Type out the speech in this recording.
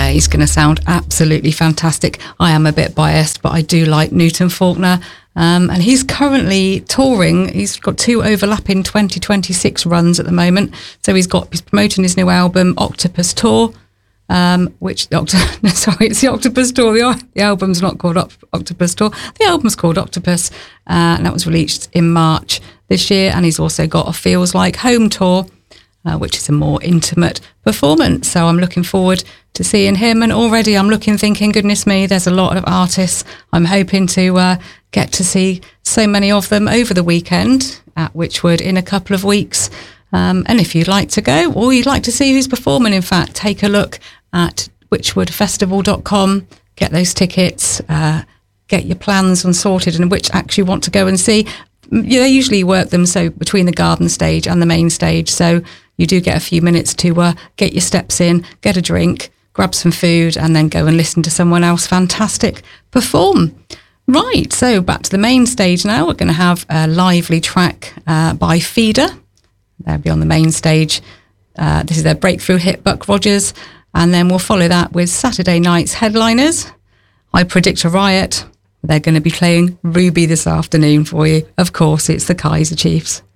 he's going to sound absolutely fantastic. I am a bit biased, but I do like Newton Faulkner. And he's currently touring. He's got 2 overlapping 2026 runs at the moment. So he's promoting his new album, Octopus Tour, it's the Octopus Tour. The album's not called Octopus Tour. The album's called Octopus, and that was released in March this year. And he's also got a Feels Like Home tour, which is a more intimate performance. So I'm looking forward to seeing him. And already I'm thinking, goodness me, there's a lot of artists. I'm hoping to get to see so many of them over the weekend at Wychwood in a couple of weeks. And if you'd like to go, or you'd like to see who's performing, in fact, take a look at wychwoodfestival.com, get those tickets, get your plans sorted and which acts you want to go and see. They usually work them so between the garden stage and the main stage, so you do get a few minutes to get your steps in, get a drink, grab some food, and then go and listen to someone else fantastic perform. Right, so back to the main stage now. We're going to have a lively track by Feeder. They'll be on the main stage. This is their breakthrough hit, Buck Rogers. And then we'll follow that with Saturday night's headliners. I Predict a Riot. They're going to be playing Ruby this afternoon for you. Of course, it's the Kaiser Chiefs.